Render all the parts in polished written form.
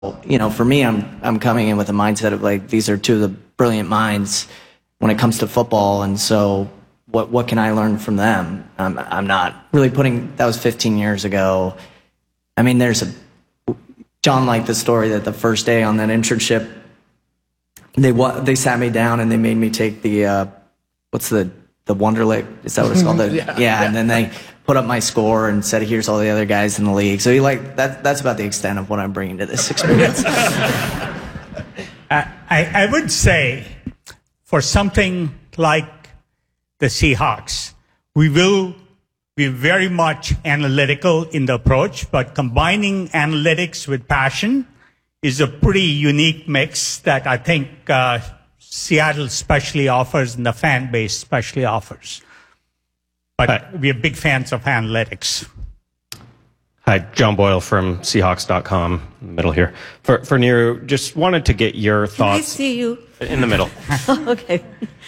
For me, I'm coming in with a mindset of like, these are two of the brilliant minds when it comes to football. And so what can I learn from them? I'm not really that was 15 years ago. I mean, John liked the story that the first day on that internship, they sat me down and they made me take the Wonderlic, is that what it's called? Yeah, and then they put up my score and said, here's all the other guys in the league. So that's about the extent of what I'm bringing to this experience. I would say for something like the Seahawks, we will be very much analytical in the approach, but combining analytics with passion is a pretty unique mix that I think Seattle especially offers and the fan base especially offers. But we are big fans of analytics. Hi, John Boyle from Seahawks.com, in the middle here. For Niru, just wanted to get your thoughts. Can I see you? In the middle. Okay.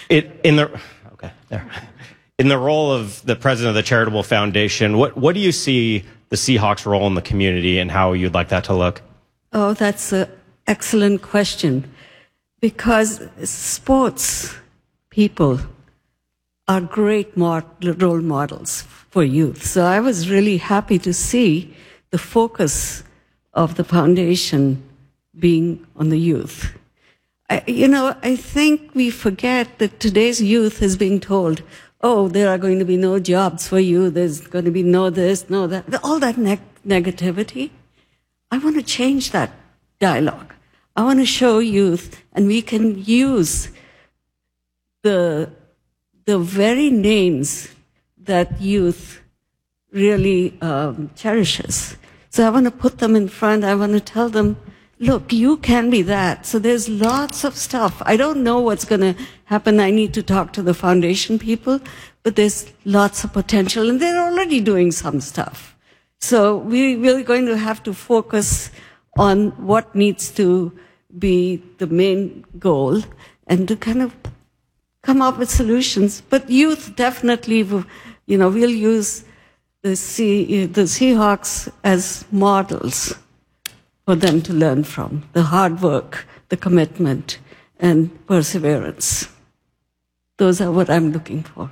In the role of the president of the Charitable Foundation, what do you see the Seahawks' role in the community and how you'd like that to look? Oh, that's an excellent question. Because sports people are great role models for youth. So I was really happy to see the focus of the foundation being on the youth. I think we forget that today's youth is being told, oh, there are going to be no jobs for you, there's going to be no this, no that, all that negativity. I want to change that dialogue. I want to show youth, and we can use the very names that youth really cherishes. So I want to put them in front. I want to tell them, look, you can be that. So there's lots of stuff. I don't know what's going to happen. I need to talk to the foundation people, but there's lots of potential, and they're already doing some stuff. So we're going to have to focus on what needs to be the main goal and to kind of come up with solutions. But youth definitely, we'll use the Seahawks as models for them to learn from. The hard work, the commitment, and perseverance. Those are what I'm looking for.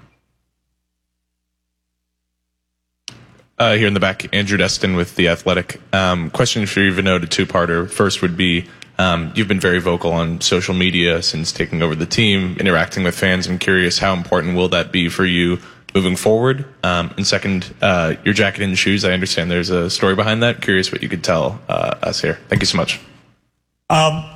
Here in the back, Andrew Destin with The Athletic. Question for you, Vinod, a two-parter. First would be, you've been very vocal on social media since taking over the team, interacting with fans. I'm curious, how important will that be for you moving forward? And second, your jacket and shoes, I understand there's a story behind that. Curious what you could tell us here. Thank you so much. I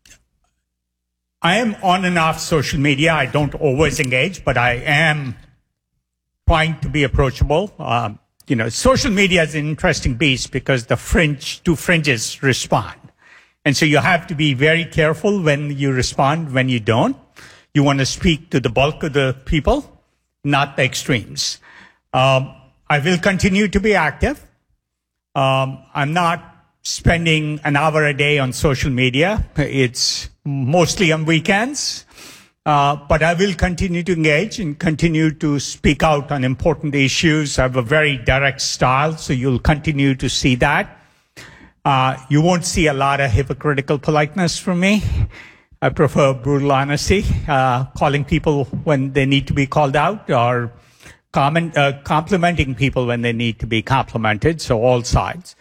am on and off social media. I don't always engage, but I am trying to be approachable. Social media is an interesting beast because the two fringes respond. And so you have to be very careful when you respond, when you don't. You want to speak to the bulk of the people, not the extremes. I will continue to be active. I'm not spending an hour a day on social media. It's mostly on weekends. But I will continue to engage and continue to speak out on important issues. I have a very direct style, so you'll continue to see that. You won't see a lot of hypocritical politeness from me. I prefer brutal honesty, calling people when they need to be called out, or complimenting people when they need to be complimented, so all sides.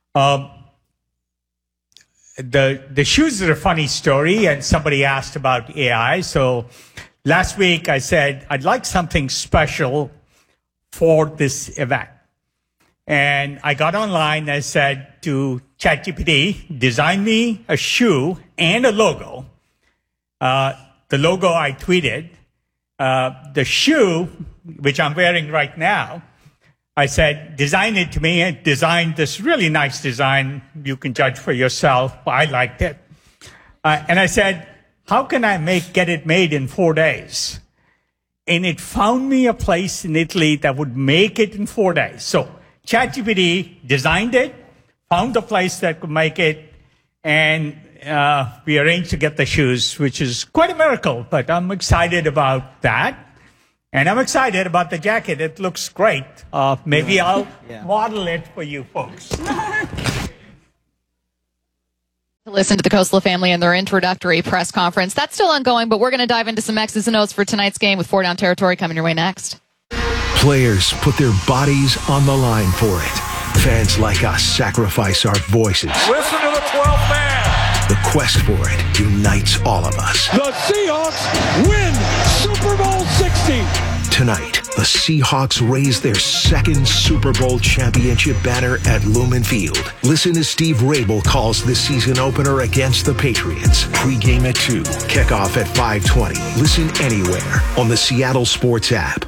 The shoes are a funny story, and somebody asked about AI. So last week I said, I'd like something special for this event. And I got online and I said to ChatGPT, design me a shoe and a logo. The logo I tweeted. The shoe, which I'm wearing right now, I said, design it to me. It designed this really nice design. You can judge for yourself. I liked it. And I said, how can I get it made in 4 days? And it found me a place in Italy that would make it in 4 days. So ChatGPT designed it, found a place that could make it, and we arranged to get the shoes, which is quite a miracle, but I'm excited about that. And I'm excited about the jacket. It looks great. Maybe I'll model it for you folks. Listen to the Khosla family and their introductory press conference. That's still ongoing, but we're going to dive into some X's and O's for tonight's game with 4 Down Territory coming your way next. Players put their bodies on the line for it. Fans like us sacrifice our voices. Listen to the 12th man. The quest for it unites all of us. The Seahawks win Super Bowl 60. Tonight, the Seahawks raise their second Super Bowl championship banner at Lumen Field. Listen as Steve Rabel calls the season opener against the Patriots. Pre-game at 2, kickoff at 5:20. Listen anywhere on the Seattle Sports app.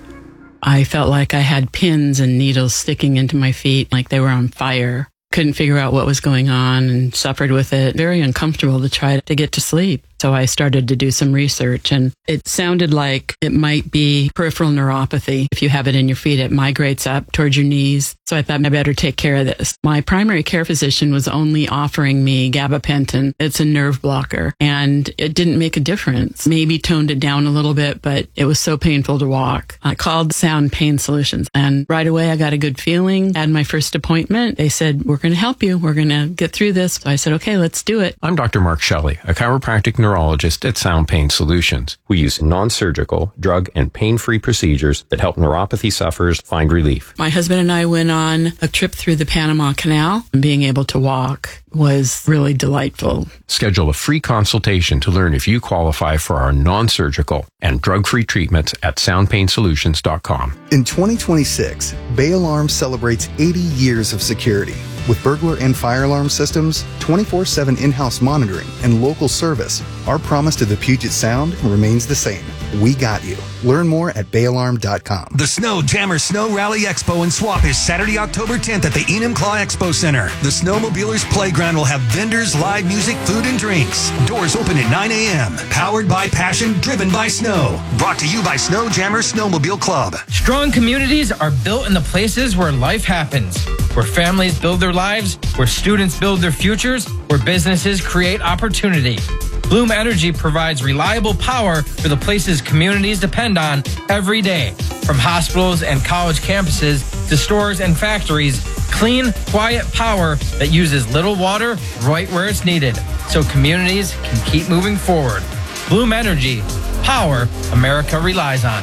I felt like I had pins and needles sticking into my feet, like they were on fire. Couldn't figure out what was going on and suffered with it. Very uncomfortable to try to get to sleep. So I started to do some research, and it sounded like it might be peripheral neuropathy. If you have it in your feet, it migrates up towards your knees. So I thought I better take care of this. My primary care physician was only offering me gabapentin. It's a nerve blocker, and it didn't make a difference. Maybe toned it down a little bit, but it was so painful to walk. I called Sound Pain Solutions, and right away I got a good feeling. Had my first appointment. They said, "We're going to help you. We're going to get through this." So I said, "Okay, let's do it." I'm Dr. Mark Shelley, a chiropractic neurologist at Sound Pain Solutions. We use non-surgical, drug, and pain-free procedures that help neuropathy sufferers find relief. My husband and I went on a trip through the Panama Canal, and being able to walk was really delightful. Schedule a free consultation to learn if you qualify for our non-surgical and drug-free treatments at soundpainsolutions.com. In 2026, Bay Alarm celebrates 80 years of security. With burglar and fire alarm systems, 24/7 in-house monitoring, and local service, our promise to the Puget Sound remains the same. We got you. Learn more at bayalarm.com. The Snow Jammer Snow Rally Expo and Swap is Saturday, October 10th at the Enumclaw Expo Center. The Snowmobilers Playground will have vendors, live music, food, and drinks. Doors open at 9 a.m. Powered by passion, driven by snow. Brought to you by Snow Jammer Snowmobile Club. Strong communities are built in the places where life happens. Where families build their lives, where students build their futures, where businesses create opportunity. Bloom Energy provides reliable power for the places communities depend on every day. From hospitals and college campuses to stores and factories, clean, quiet power that uses little water right where it's needed, so communities can keep moving forward. Bloom Energy, power America relies on.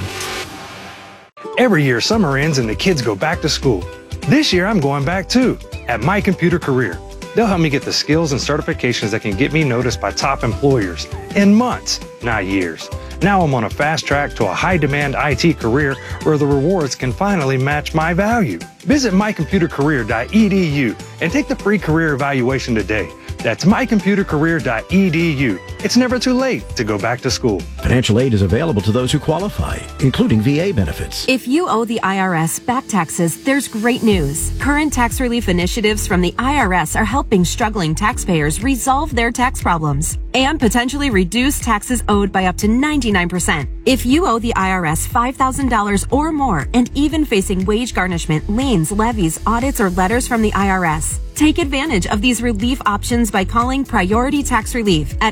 Every year summer ends and the kids go back to school. This year I'm going back too, at My Computer Career. They'll help me get the skills and certifications that can get me noticed by top employers in months, not years. Now I'm on a fast track to a high-demand IT career where the rewards can finally match my value. Visit mycomputercareer.edu and take the free career evaluation today. That's mycomputercareer.edu. It's never too late to go back to school. Financial aid is available to those who qualify, including VA benefits. If you owe the IRS back taxes, there's great news. Current tax relief initiatives from the IRS are helping struggling taxpayers resolve their tax problems and potentially reduce taxes owed by up to 99%. If you owe the IRS $5,000 or more and even facing wage garnishment, liens, levies, audits, or letters from the IRS, take advantage of these relief options by calling Priority Tax Relief at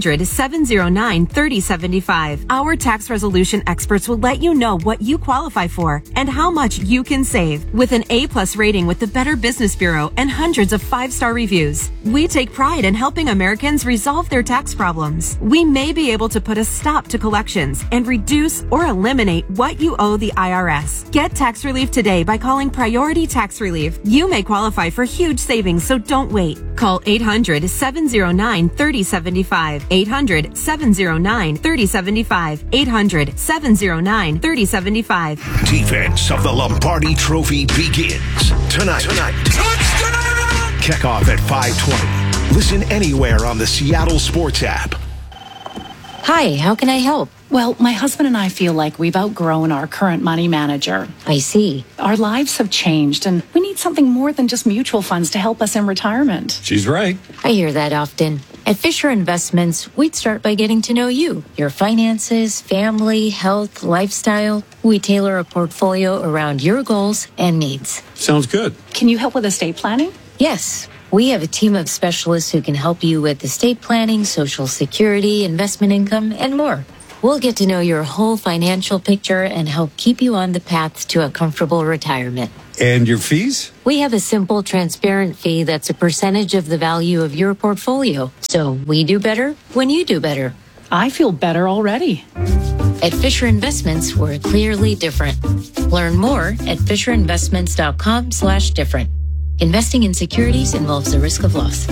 800-709-3075. Our tax resolution experts will let you know what you qualify for and how much you can save. With an A+ rating with the Better Business Bureau and hundreds of 5-star reviews, we take pride in helping Americans resolve their tax problems. We may be able to put a stop to collections and reduce or eliminate what you owe the IRS. Get tax relief today by calling Priority Tax Relief. You may qualify for huge savings, so don't wait. Call 800-709-3075. 800-709-3075. 800-709-3075. Defense of the Lombardi Trophy begins tonight. Touchdown! Kickoff at 5:20. Listen anywhere on the Seattle Sports app. Hi, how can I help? Well, my husband and I feel like we've outgrown our current money manager. I see. Our lives have changed, and we need something more than just mutual funds to help us in retirement. She's right. I hear that often. At Fisher Investments, we'd start by getting to know you, your finances, family, health, lifestyle. We tailor a portfolio around your goals and needs. Sounds good. Can you help with estate planning? Yes. We have a team of specialists who can help you with estate planning, Social Security, investment income, and more. We'll get to know your whole financial picture and help keep you on the path to a comfortable retirement. And your fees? We have a simple, transparent fee that's a percentage of the value of your portfolio. So we do better when you do better. I feel better already. At Fisher Investments, we're clearly different. Learn more at FisherInvestments.com/different. Investing in securities involves the risk of loss.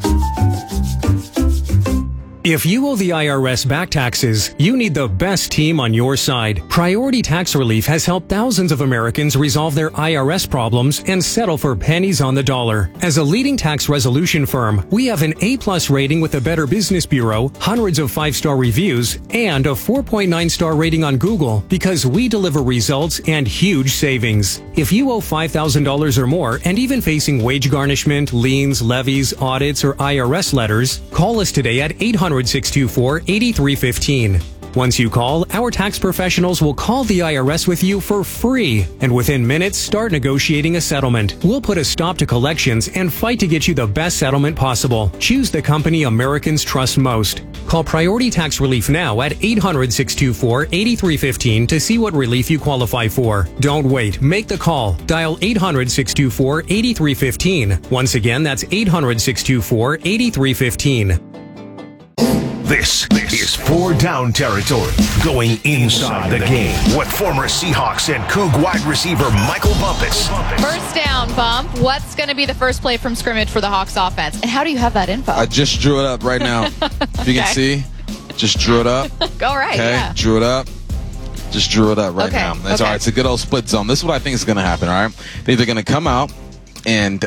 If you owe the IRS back taxes, you need the best team on your side. Priority Tax Relief has helped thousands of Americans resolve their IRS problems and settle for pennies on the dollar. As a leading tax resolution firm, we have an A+ rating with the Better Business Bureau, hundreds of 5-star reviews, and a 4.9-star rating on Google because we deliver results and huge savings. If you owe $5,000 or more and even facing wage garnishment, liens, levies, audits, or IRS letters, call us today at 800-624-8315. Once you call, our tax professionals will call the IRS with you for free, and within minutes, start negotiating a settlement. We'll put a stop to collections and fight to get you the best settlement possible. Choose the company Americans trust most. Call Priority Tax Relief now at 800-624-8315 to see what relief you qualify for. Don't wait. Make the call. Dial 800-624-8315. Once again, that's 800-624-8315. This is 4 Down territory, going inside the game with former Seahawks and Coug wide receiver Michael Bumpus. First down, Bump. What's going to be the first play from scrimmage for the Hawks offense? And how do you have that info? I just drew it up right now. If you can see, just drew it up. Go right, okay, yeah. Drew it up. Just drew it up right now. That's okay. all right. It's a good old split zone. This is what I think is going to happen, all right? They're either going to come out and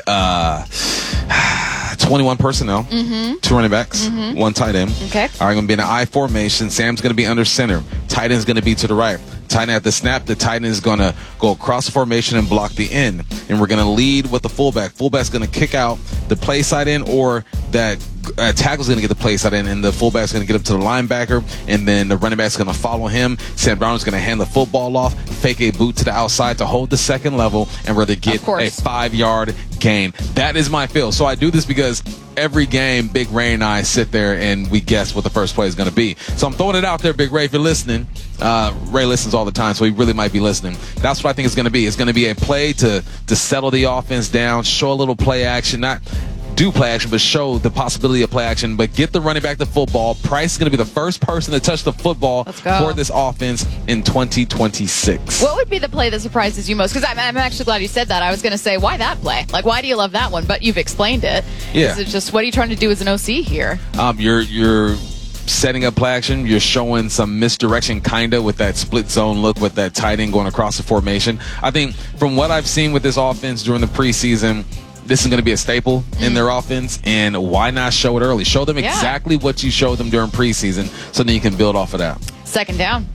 21 personnel, 2 running backs, 1 tight end. Okay. All right, going to be in an I formation. Sam's going to be under center. Tight end's going to be to the right. Tight end at the snap, the tight end is going to go across the formation and block the end. And we're going to lead with the fullback. Fullback's going to kick out the play side in, or that tackle's going to get the play side in, and the fullback's going to get up to the linebacker, and then the running back's going to follow him. Sam Brown is going to hand the football off, fake a boot to the outside to hold the second level, and really get a 5-yard gain. That is my feel. So I do this because every game, Big Ray and I sit there and we guess what the first play is going to be. So I'm throwing it out there, Big Ray, if you're listening. Ray listens all the time, so he really might be listening. That's what I think it's going to be. It's going to be a play to settle the offense down, show a little play action, not do play action, but show the possibility of play action, but get the running back the football. Price is going to be the first person to touch the football for this offense in 2026. What would be the play that surprises you most? Because I'm actually glad you said that. I was going to say, why that play? Like, why do you love that one? But you've explained it. Yeah. Is it just, what are you trying to do as an OC here? You're setting up play action. You're showing some misdirection, kind of, with that split zone look with that tight end going across the formation. I think from what I've seen with this offense during the preseason, this is going to be a staple in their offense, and why not show it early? Show them exactly what you showed them during preseason, so then you can build off of that. Second down.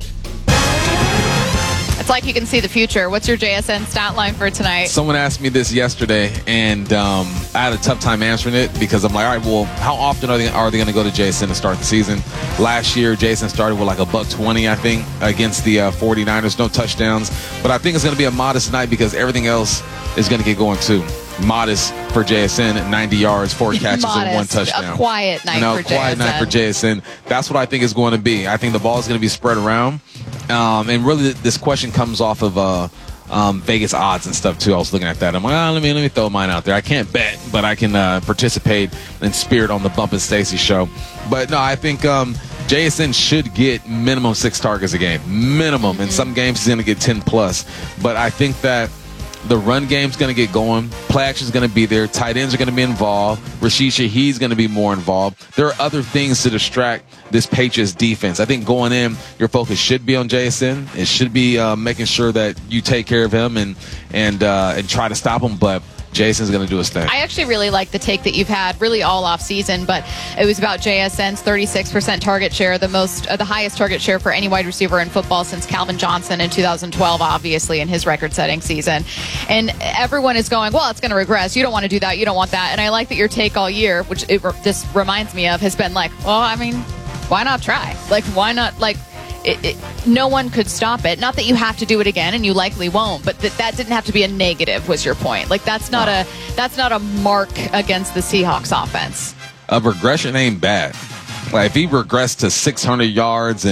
It's like you can see the future. What's your JSN stat line for tonight? Someone asked me this yesterday, and I had a tough time answering it because I'm like, all right, well, how often are they going to go to JSN to start the season? Last year, JSN started with like $120, I think, against the 49ers. No touchdowns. But I think it's going to be a modest night because everything else is going to get going too. Modest for JSN, 90 yards, 4 catches, and 1 touchdown. A quiet night for JSN. Quiet night for JSN. That's what I think is going to be. I think the ball is going to be spread around. And really, this question comes off of Vegas odds and stuff, too. I was looking at that. I'm like, let me throw mine out there. I can't bet, but I can participate in spirit on the Bump and Stacy show. But, no, I think JSN should get minimum 6 targets a game. Minimum. In some games, he's going to get 10+. But I think that the run game's going to get going. Play action's going to be there. Tight ends are going to be involved. Rashid Shaheed's going to be more involved. There are other things to distract this Patriots defense. I think going in, your focus should be on JSN. It should be making sure that you take care of him and try to stop him. But Jason's going to do his thing. I actually really like the take that you've had really all off season, but it was about JSN's 36% target share, the highest target share for any wide receiver in football since Calvin Johnson in 2012, obviously, in his record-setting season. And everyone is going, well, it's going to regress. You don't want to do that. You don't want that. And I like that your take all year, which this reminds me of, has been like, well, I mean, why not try? Like, why not, like, no one could stop it. Not that you have to do it again, and you likely won't, but that didn't have to be a negative, was your point. Like, that's not a mark against the Seahawks offense. A regression ain't bad. Like, if he regressed to 600 yards and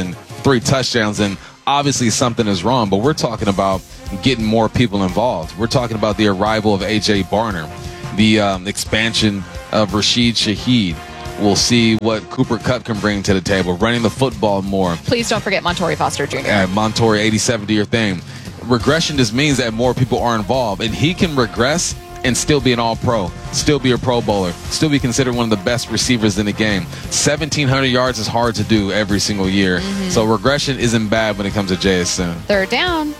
3 touchdowns, and obviously something is wrong, but we're talking about getting more people involved. We're talking about the arrival of A.J. Barner, the expansion of Rashid Shaheed. We'll see what Cooper Kupp can bring to the table, running the football more. Please don't forget Montori Foster Jr. Montori, 80-70 your thing. Regression just means that more people are involved, and he can regress and still be an all-pro, still be a Pro Bowler, still be considered one of the best receivers in the game. 1,700 yards is hard to do every single year. So regression isn't bad when it comes to JSN. Third down.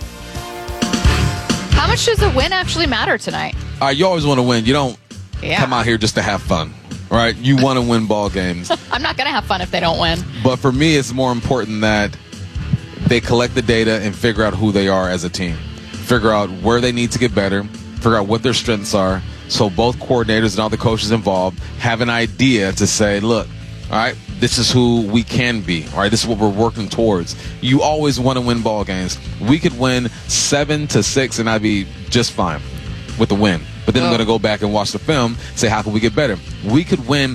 How much does a win actually matter tonight? You always want to win. You don't come out here just to have fun, right? You want to win ball games. I'm not going to have fun if they don't win. But for me, it's more important that they collect the data and figure out who they are as a team. Figure out where they need to get better. Figure out what their strengths are. So both coordinators and all the coaches involved have an idea to say, look, all right, this is who we can be. All right, this is what we're working towards. You always want to win ball games. We could win 7-6 and I'd be just fine with the win. But then I'm going to go back and watch the film, say, how can we get better? We could win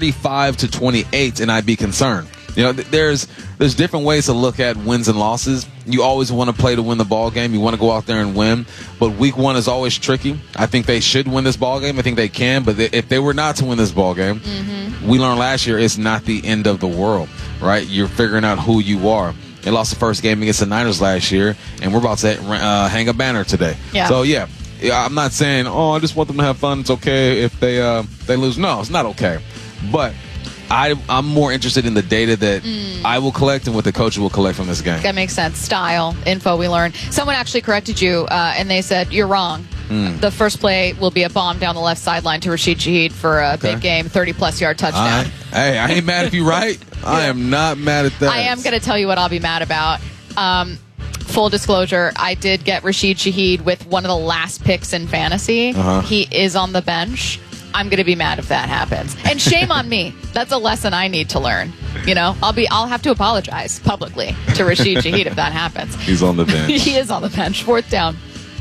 35-28 and I'd be concerned. You know, there's different ways to look at wins and losses. You always want to play to win the ball game. You want to go out there and win. But week 1 is always tricky. I think they should win this ball game. I think they can. But if they were not to win this ball game, we learned last year it's not the end of the world, right? You're figuring out who you are. They lost the first game against the Niners last year, and we're about to hang a banner today. Yeah. So, yeah, I'm not saying, I just want them to have fun. It's okay if they lose. No, it's not okay. But I'm more interested in the data that I will collect and what the coach will collect from this game. That makes sense. Style, info we learned. Someone actually corrected you, and they said, you're wrong. The first play will be a bomb down the left sideline to Rashid Shaheed for a big game, 30-plus yard touchdown. Hey, I ain't mad if you're right. I am not mad at that. I am going to tell you what I'll be mad about. Full disclosure, I did get Rashid Shaheed with one of the last picks in fantasy. He is on the bench. I'm going to be mad if that happens. And shame on me. That's a lesson I need to learn. You know, I'll have to apologize publicly to Rashid Shaheed if that happens. He's on the bench. He is on the bench. 4th down.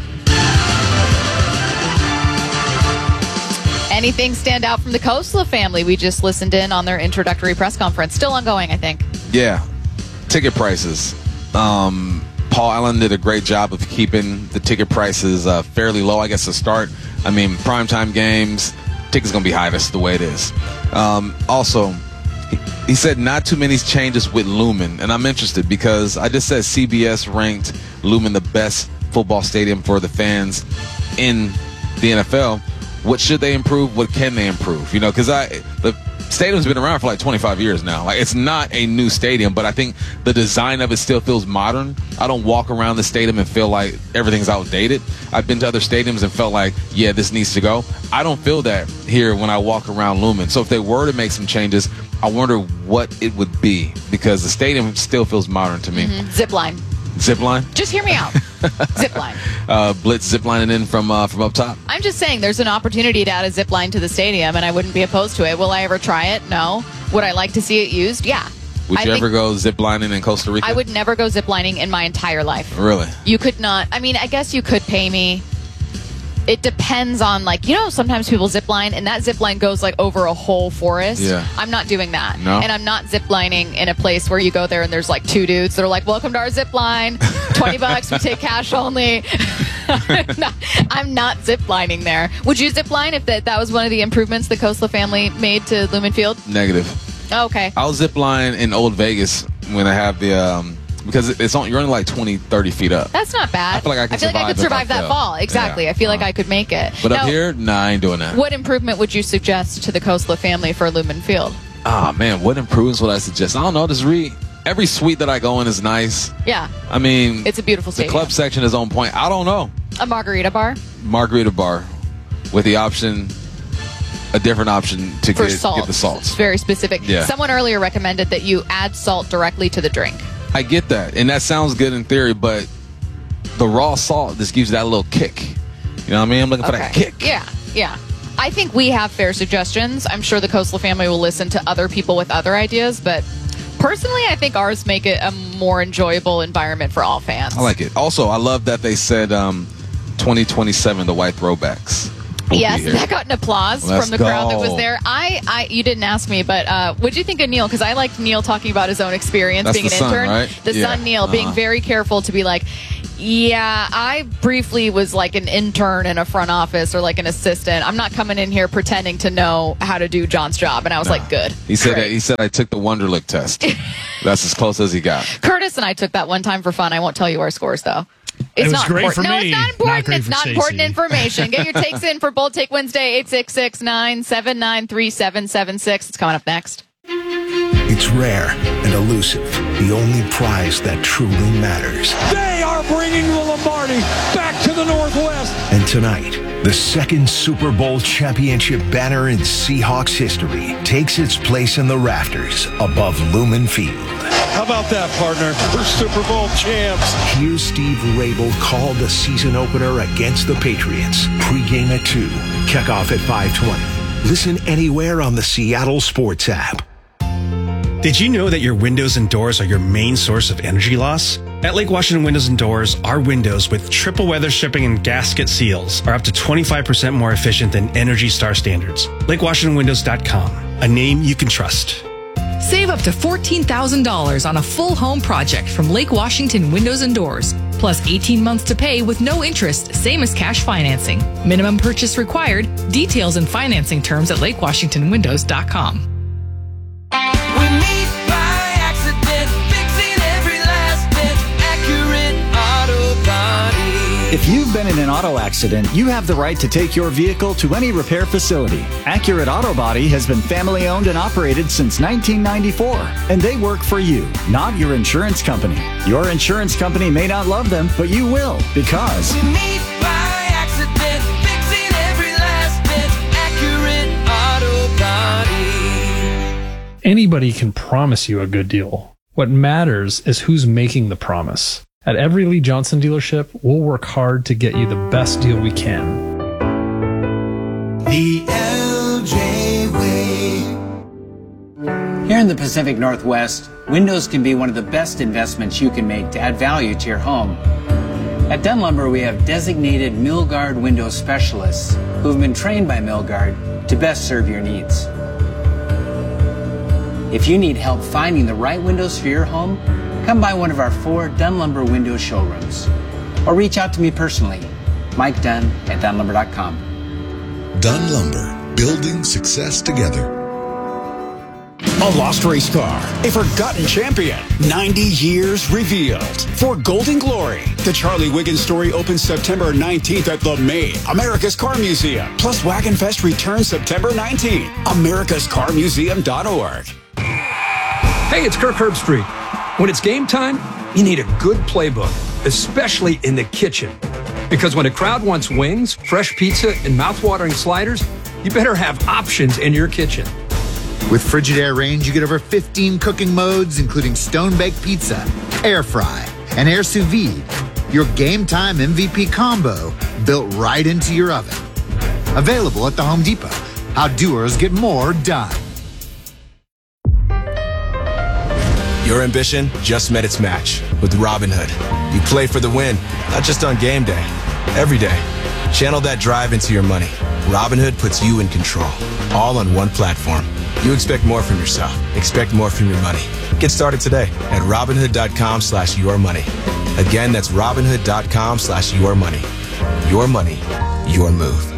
Anything stand out from the Khosla family? We just listened in on their introductory press conference. Still ongoing, I think. Yeah. Ticket prices. Paul Allen did a great job of keeping the ticket prices fairly low, I guess, to start. I mean, primetime games, tickets going to be high. That's the way it is. Also, he said not too many changes with Lumen, and I'm interested because I just said CBS ranked Lumen the best football stadium for the fans in the NFL. What should they improve? What can they improve? You know, because the stadium's been around for like 25 years now. Like, it's not a new stadium, but I think the design of it still feels modern. I don't walk around the stadium and feel like everything's outdated. I've been to other stadiums and felt like, yeah, this needs to go. I don't feel that here when I walk around Lumen. So if they were to make some changes, I wonder what it would be because the stadium still feels modern to me. Zipline. Zipline? Just hear me out. Zipline. Blitz ziplining in from up top. I'm just saying there's an opportunity to add a zipline to the stadium, and I wouldn't be opposed to it. Will I ever try it? No. Would I like to see it used? Yeah. Would you ever go ziplining in Costa Rica? I would never go ziplining in my entire life. Really? You could not. I mean, I guess you could pay me. It depends on, like, you know, sometimes people zip line, and that zip line goes, like, over a whole forest. Yeah. I'm not doing that. No? And I'm not zip lining in a place where you go there and there's, like, 2 dudes that are like, welcome to our zip line, $20, we take cash only. I'm not zip lining there. Would you zip line if that was one of the improvements the Khosla family made to Lumen Field? Negative. Oh, okay. I'll zip line in Old Vegas when I have the because you're only like 20, 30 feet up. That's not bad. I feel like I could survive that fall. Exactly. Yeah. I feel like I could make it. But now, up here, nah, I ain't doing that. What improvement would you suggest to the Khosla family for Lumen Field? Man, what improvements would I suggest? I don't know. Just every suite that I go in is nice. Yeah. I mean, it's a beautiful stadium. The club section is on point. I don't know. A margarita bar? Margarita bar with the option, a different option to get the salts. It's very specific. Yeah. Someone earlier recommended that you add salt directly to the drink. I get that, and that sounds good in theory, but the raw salt just gives you that little kick. You know what I mean? I'm looking for that kick. Yeah. I think we have fair suggestions. I'm sure the Khosla family will listen to other people with other ideas, but personally, I think ours make it a more enjoyable environment for all fans. I like it. Also, I love that they said 2027, the white throwbacks. Yes, that got an applause from the crowd that was there. You didn't ask me, but what'd you think of Neil? Because I liked Neil talking about his own experience being an intern. Right? The son, Neil, being very careful to be like, yeah, I briefly was like an intern in a front office or like an assistant. I'm not coming in here pretending to know how to do John's job. And I was like, good. He said I took the Wonderlic test. That's as close as he got. Curtis and I took that one time for fun. I won't tell you our scores, though. It's not important. No, it's not important. It's not important information. Get your takes in for Bold Take Wednesday, 866-979-3776. It's coming up next. It's rare and elusive, the only prize that truly matters. They are bringing the Lombardi back to the Northwest. And tonight, the second Super Bowl championship banner in Seahawks history takes its place in the rafters above Lumen Field. How about that, partner? We're Super Bowl champs. Here's Steve Rabel call the season opener against the Patriots. Pre-game at 2, kickoff at 5:20. Listen anywhere on the Seattle Sports app. Did you know that your windows and doors are your main source of energy loss? At Lake Washington Windows and Doors, our windows with triple weather stripping and gasket seals are up to 25% more efficient than Energy Star standards. LakeWashingtonWindows.com, a name you can trust. Save up to $14,000 on a full home project from Lake Washington Windows and Doors, plus 18 months to pay with no interest, same as cash financing. Minimum purchase required. Details and financing terms at LakeWashingtonWindows.com. If you've been in an auto accident, you have the right to take your vehicle to any repair facility. Accurate Auto Body has been family owned and operated since 1994, and they work for you, not your insurance company. Your insurance company may not love them, but you will, because we meet by accident, fixing every last bit. Accurate Auto Body. Anybody can promise you a good deal. What matters is who's making the promise. At every Lee Johnson dealership, we'll work hard to get you the best deal we can. The LJ Way. Here in the Pacific Northwest, windows can be one of the best investments you can make to add value to your home. At Dunn Lumber, we have designated Milgard window specialists who have been trained by Milgard to best serve your needs. If you need help finding the right windows for your home, come by one of our 4 Dunn Lumber window showrooms. Or reach out to me personally, Mike Dunn at DunnLumber.com. Dunn Lumber, building success together. A lost race car, a forgotten champion, 90 years revealed. For Golden Glory, the Charlie Wiggins story opens September 19th at the Maine, America's Car Museum. Plus Wagon Fest returns September 19th, americascarmuseum.org. Hey, it's Kirk Herbstreit. When it's game time, you need a good playbook, especially in the kitchen. Because when a crowd wants wings, fresh pizza, and mouthwatering sliders, you better have options in your kitchen. With Frigidaire range, you get over 15 cooking modes, including stone-baked pizza, air fry, and air sous vide. Your game time MVP combo built right into your oven. Available at the Home Depot. How doers get more done. Your ambition just met its match with Robinhood. You play for the win, not just on game day, every day. Channel that drive into your money. Robinhood puts you in control, all on one platform. You expect more from yourself. Expect more from your money. Get started today at Robinhood.com/yourmoney. Again, that's Robinhood.com/yourmoney. Your money, your move.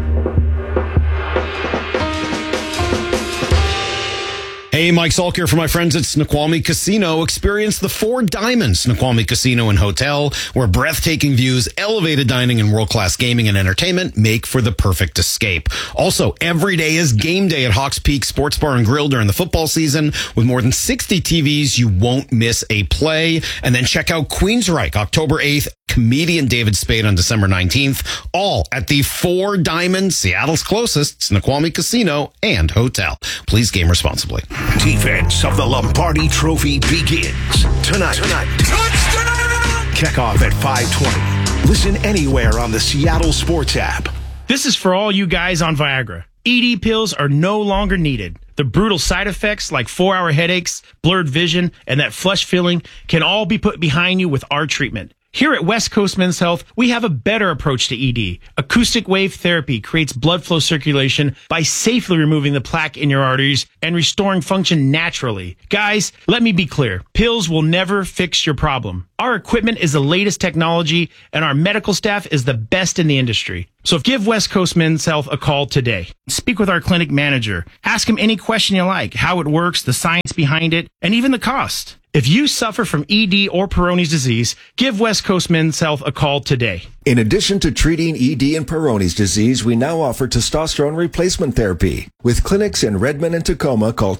Hey, Mike Salk here for my friends at Snoqualmie Casino. Experience the Four Diamonds Snoqualmie Casino and Hotel, where breathtaking views, elevated dining, and world-class gaming and entertainment make for the perfect escape. Also, every day is game day at Hawks Peak Sports Bar and Grill during the football season. With more than 60 TVs, you won't miss a play. And then check out Queensryche, October 8th, comedian David Spade on December 19th, all at the Four Diamonds, Seattle's closest Snoqualmie Casino and Hotel. Please game responsibly. Defense of the Lombardi Trophy begins tonight. Touchdown! Kickoff at 5:20. Listen anywhere on the Seattle Sports app. This is for all you guys on Viagra. ED pills are no longer needed. The brutal side effects like 4-hour headaches, blurred vision, and that flush feeling can all be put behind you with our treatment. Here at West Coast Men's Health, we have a better approach to ED. Acoustic wave therapy creates blood flow circulation by safely removing the plaque in your arteries and restoring function naturally. Guys, let me be clear. Pills will never fix your problem. Our equipment is the latest technology, and our medical staff is the best in the industry. So give West Coast Men's Health a call today. Speak with our clinic manager. Ask him any question you like, how it works, the science behind it, and even the cost. If you suffer from ED or Peyronie's disease, give West Coast Men's Health a call today. In addition to treating ED and Peyronie's disease, we now offer testosterone replacement therapy. With clinics in Redmond and Tacoma, call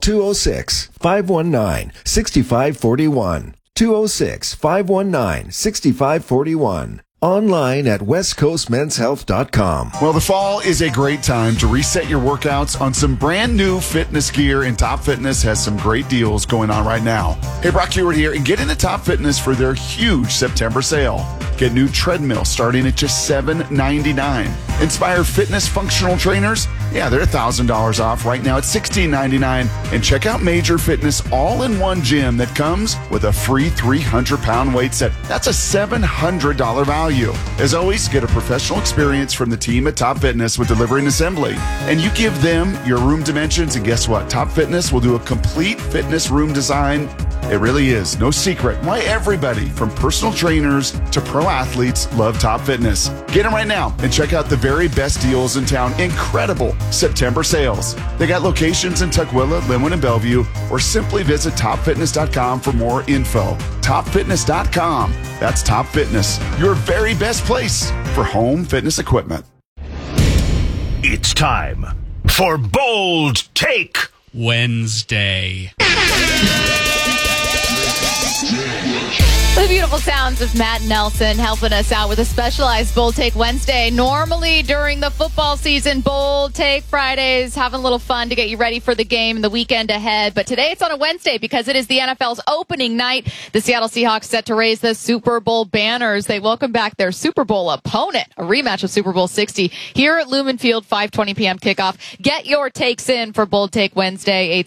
206-519-6541. 206-519-6541. Online at westcoastmenshealth.com. Well, the fall is a great time to reset your workouts on some brand new fitness gear, and Top Fitness has some great deals going on right now. Hey, Brock Hewitt here, and get into Top Fitness for their huge September sale. Get new treadmills starting at just $7.99. Inspire Fitness functional trainers, yeah, they're $1,000 off right now at $16.99. And check out Major Fitness all-in-one gym that comes with a free 300-pound weight set. That's a $700 value. As always, get a professional experience from the team at Top Fitness with delivery and assembly. And you give them your room dimensions, and guess what? Top Fitness will do a complete fitness room design. It really is no secret why everybody from personal trainers to pro athletes love Top Fitness. Get them right now and check out the very best deals in town. Incredible September sales. They got locations in Tukwila, Linwood, and Bellevue, or simply visit topfitness.com for more info. Topfitness.com. That's Top Fitness, your very best place for home fitness equipment. It's time for Bold Take Wednesday. The beautiful sounds of Matt Nelson helping us out with a specialized Bold Take Wednesday. Normally during the football season, Bold Take Fridays, having a little fun to get you ready for the game and the weekend ahead. But today it's on a Wednesday because it is the NFL's opening night. The Seattle Seahawks set to raise the Super Bowl banners. They welcome back their Super Bowl opponent, a rematch of Super Bowl 60 here at Lumen Field, 5:20 p.m. kickoff. Get your takes in for Bold Take Wednesday,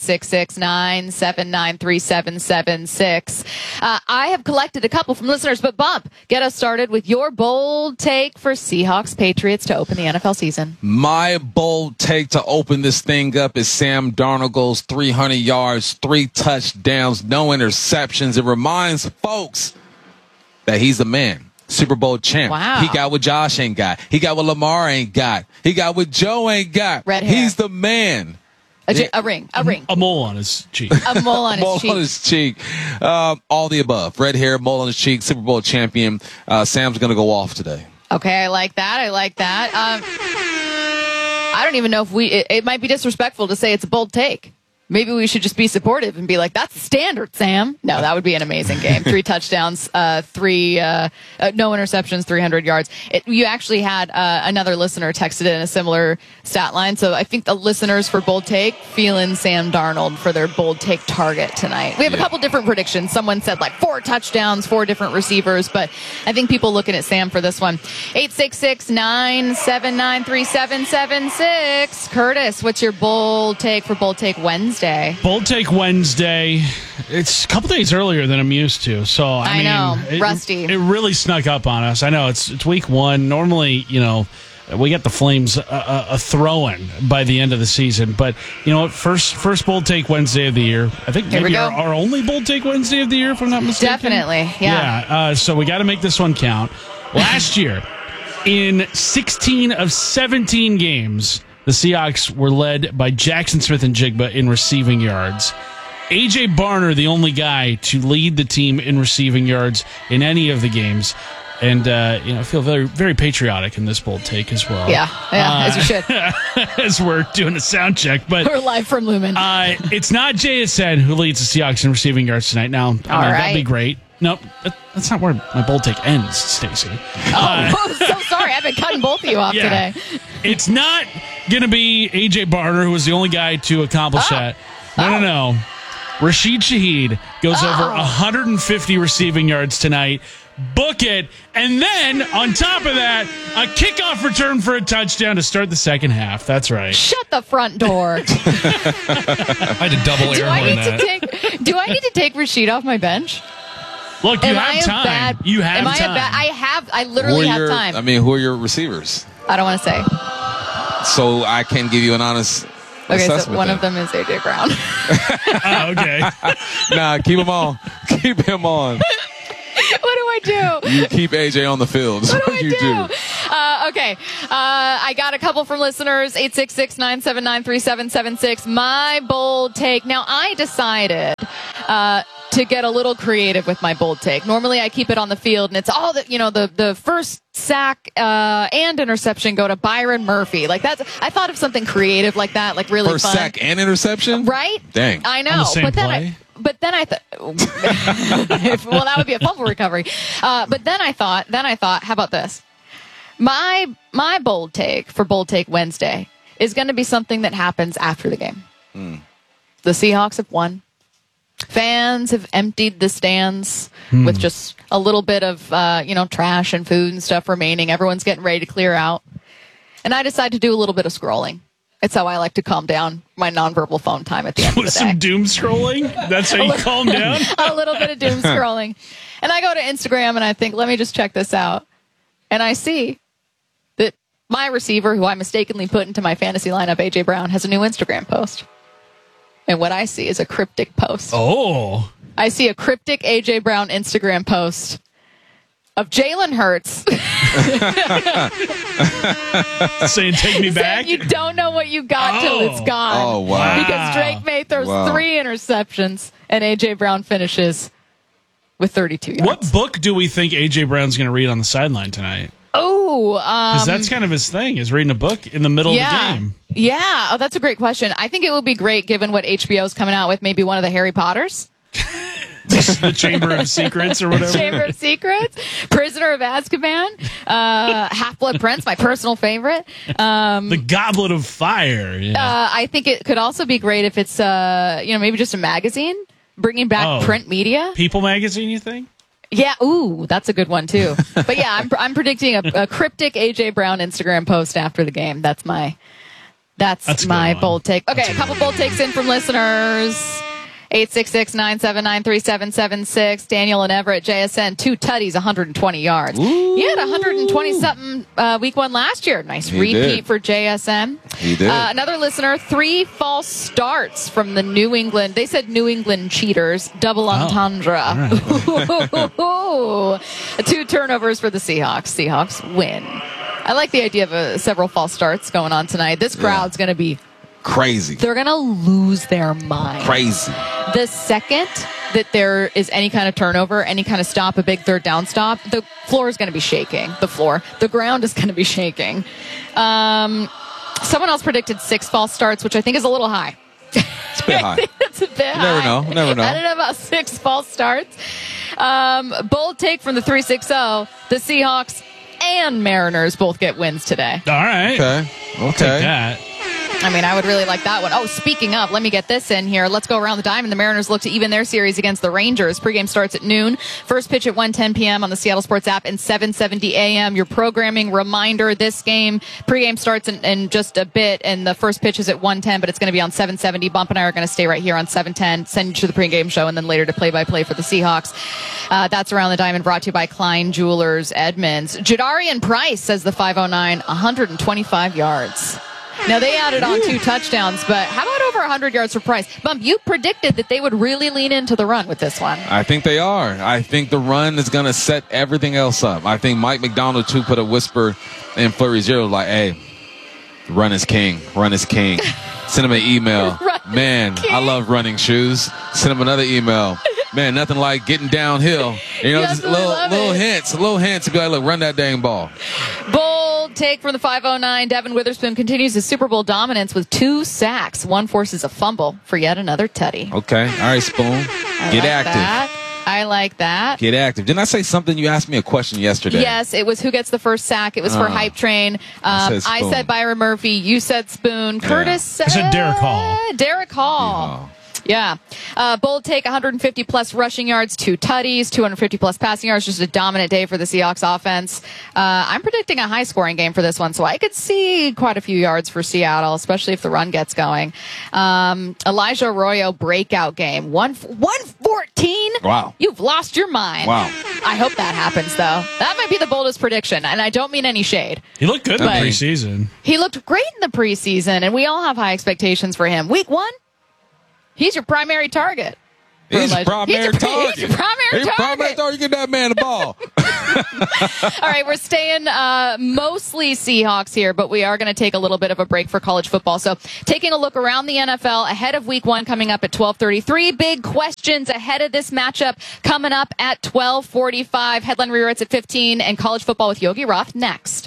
866-979-3776. I have collected a couple from listeners, but Bump, get us started with your bold take for Seahawks Patriots to open the NFL season. My bold take to open this thing up is Sam Darnold goes 300 yards, 3 touchdowns, no interceptions. It reminds folks that he's the man. Super Bowl champ. Wow. He got what Josh ain't got. He got what Lamar ain't got. He got what Joe ain't got. Red hair. He's the man. A ring. A mole on his cheek. A mole on his mole cheek. on his cheek. All the above. Red hair, mole on his cheek, Super Bowl champion. Sam's going to go off today. Okay, I like that. I don't even know if it might be disrespectful to say it's a bold take. Maybe we should just be supportive and be like, that's the standard, Sam. No, that would be an amazing game. 3 touchdowns, no interceptions, 300 yards. You actually had another listener texted in a similar stat line. So I think the listeners for Bold Take feeling Sam Darnold for their Bold Take target tonight. We have a couple different predictions. Someone said like 4 touchdowns, 4 different receivers. But I think people looking at Sam for this one. 866-979-3776. Curtis, what's your Bold Take for Bold Take Wednesday? Bold Take Wednesday. It's a couple days earlier than I'm used to, so I mean, know, rusty. It really snuck up on us. I know it's week 1. Normally, we get the Flames a throw-in by the end of the season, but you know what? First Bold Take Wednesday of the year. I think maybe our only Bold Take Wednesday of the year, if I'm not mistaken. Definitely, yeah. So we got to make this one count. Last year, in 16 of 17 games, the Seahawks were led by Jackson Smith-Njigba in receiving yards. A.J. Barner, the only guy to lead the team in receiving yards in any of the games. And, I feel very, very patriotic in this bold take as well. Yeah, as you should. As we're doing a sound check. But we're live from Lumen. It's not JSN who leads the Seahawks in receiving yards tonight. Now, that'd be great. Nope, that's not where my bold take ends, Stacey. So sorry. I've been cutting both of you off today. It's not going to be A.J. Barner, who was the only guy to accomplish that. No. Rashid Shaheed goes over 150 receiving yards tonight. Book it. And then, on top of that, a kickoff return for a touchdown to start the second half. That's right. Shut the front door. I had to double air horn that. Do I need to take Rashid off my bench? Look, you have time. You have time. I literally have time. I mean, who are your receivers? I don't want to say. So I can give you an honest assessment. So one of them is AJ Brown. Oh, okay. Nah, keep him on. Keep him on. What do I do? You keep AJ on the field. What do I do? Okay. I got a couple from listeners. 866-979-3776. My bold take. Now, I decided to get a little creative with my bold take. Normally, I keep it on the field, and it's all the first sack and interception go to Byron Murphy. Like that's. I thought of something creative like that, like really first fun. sack and interception, right? Dang, I know. On the same play? But then I thought, well, that would be a fumble recovery. But then I thought, how about this? My bold take for Bold Take Wednesday is going to be something that happens after the game. The Seahawks have won. Fans have emptied the stands with just a little bit of, trash and food and stuff remaining. Everyone's getting ready to clear out. And I decided to do a little bit of scrolling. It's how I like to calm down my nonverbal phone time at the end of the day. Some doom scrolling? That's how you calm down? A little bit of doom scrolling. And I go to Instagram and I think, let me just check this out. And I see that my receiver, who I mistakenly put into my fantasy lineup, AJ Brown, has a new Instagram post. And what I see is a cryptic post. Oh. I see a cryptic AJ Brown Instagram post of Jalen Hurts saying, take me back? You don't know what you got till it's gone. Oh, wow. Because Drake May throws 3 interceptions and AJ Brown finishes with 32 yards. What book do we think AJ Brown's going to read on the sideline tonight? Oh, because that's kind of his thing, is reading a book in the middle of the game. Yeah. Oh, that's a great question. I think it would be great given what HBO is coming out with, maybe one of the Harry Potters. The Chamber of Secrets or whatever. Chamber of Secrets, Prisoner of Azkaban, Half-Blood Prince, my personal favorite. The Goblet of Fire. Yeah. I think it could also be great if it's maybe just a magazine, bringing back print media. People magazine, you think? Yeah, ooh, that's a good one too. But yeah, I'm predicting a cryptic AJ Brown Instagram post after the game. That's my bold take. Okay, a couple bold takes in from listeners. 866-979-3776. Daniel and Everett, JSN, 2 tutties, 120 yards. Ooh. He had 120-something week 1 last year. Nice repeat for JSN. He did. Another listener, 3 false starts from the New England. They said New England cheaters. Double entendre. Right. 2 turnovers for the Seahawks. Seahawks win. I like the idea of several false starts going on tonight. This crowd's going to be crazy. They're going to lose their mind. Crazy. The second that there is any kind of turnover, any kind of stop, a big third down stop, the floor is going to be shaking. The ground is going to be shaking. Someone else predicted 6 false starts, which I think is a little high. It's a bit high. It's a bit high. Never know. I don't know about 6 false starts. Bold take from the 360. The Seahawks and Mariners both get wins today. All right. Okay. Take that. I mean, I would really like that one. Oh, speaking of, let me get this in here. Let's go around the diamond. The Mariners look to even their series against the Rangers. Pregame starts at noon. First pitch at 1:10 p.m. on the Seattle Sports app and 7:70 a.m. Your programming reminder, this game, pregame starts in just a bit, and the first pitch is at 1:10, but it's going to be on 7:70. Bump and I are going to stay right here on 7:10, send you to the pregame show, and then later to play-by-play for the Seahawks. That's Around the Diamond, brought to you by Klein Jewelers Edmonds. Jadarian Price, says the 509, 125 yards. Now, they added on 2 touchdowns, but how about over 100 yards for Price? Bump, you predicted that they would really lean into the run with this one. I think they are. I think the run is going to set everything else up. I think Mike McDonald, too, put a whisper in Flurry's ear like, hey, run is king. Run is king. Send him an email. Man, I love running shoes. Send him another email. Man, nothing like getting downhill. Just little hints to be like, look, run that dang ball. Bold take from the 509. Devin Witherspoon continues his Super Bowl dominance with 2 sacks. One forces a fumble for yet another tutty. Okay. All right, Spoon. Get active. I like that. Get active. Didn't I say something? You asked me a question yesterday. Yes, it was who gets the first sack. It was for Hype Train. I said Byron Murphy. You said Spoon. Curtis said Derek Hall. Derek Hall. Yeah. Bold take, 150-plus rushing yards, 2 tutties, 250-plus passing yards. Just a dominant day for the Seahawks offense. I'm predicting a high-scoring game for this one, so I could see quite a few yards for Seattle, especially if the run gets going. Elijah Arroyo breakout game. 114? Wow. You've lost your mind. Wow. I hope that happens, though. That might be the boldest prediction, and I don't mean any shade. He looked good in the preseason. He looked great in the preseason, and we all have high expectations for him. Week 1? He's your primary target. He's your primary target. He's your primary target. You get that man the ball. All right, we're staying mostly Seahawks here, but we are going to take a little bit of a break for college football. So taking a look around the NFL ahead of week 1 coming up at 12:33. Big questions ahead of this matchup coming up at 12:45. Headline rewrites at 15 and college football with Yogi Roth next.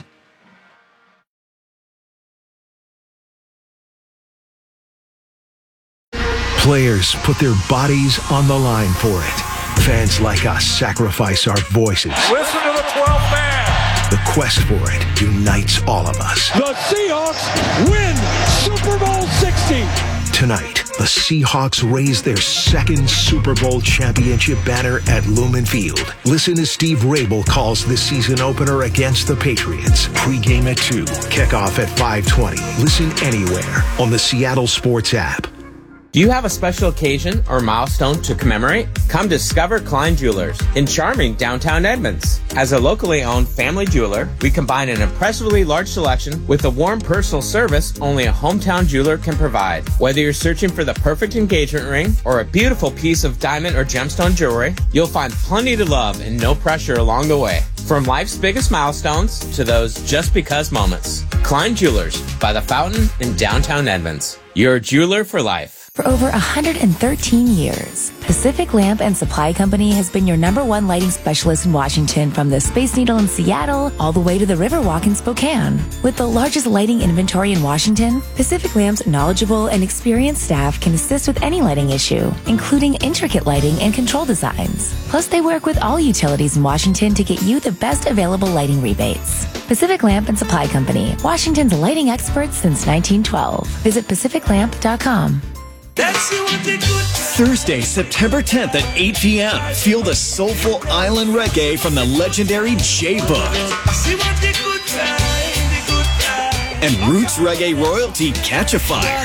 Players put their bodies on the line for it. Fans like us sacrifice our voices. Listen to the 12th man. The quest for it unites all of us. The Seahawks win Super Bowl 60. Tonight, the Seahawks raise their second Super Bowl championship banner at Lumen Field. Listen as Steve Rabel calls the season opener against the Patriots. Pre-game at 2, kickoff at 5:20. Listen anywhere on the Seattle Sports app. Do you have a special occasion or milestone to commemorate? Come discover Klein Jewelers in charming downtown Edmonds. As a locally owned family jeweler, we combine an impressively large selection with a warm personal service only a hometown jeweler can provide. Whether you're searching for the perfect engagement ring or a beautiful piece of diamond or gemstone jewelry, you'll find plenty to love and no pressure along the way. From life's biggest milestones to those just because moments. Klein Jewelers by the Fountain in downtown Edmonds. You're a jeweler for life. For over 113 years, Pacific Lamp and Supply Company has been your #1 lighting specialist in Washington, from the Space Needle in Seattle all the way to the Riverwalk in Spokane. With the largest lighting inventory in Washington, Pacific Lamp's knowledgeable and experienced staff can assist with any lighting issue, including intricate lighting and control designs. Plus, they work with all utilities in Washington to get you the best available lighting rebates. Pacific Lamp and Supply Company, Washington's lighting experts since 1912. Visit pacificlamp.com. Thursday, September 10th at 8 p.m. Feel the soulful island reggae from the legendary J-Book. And Roots Reggae royalty Catch a Fire.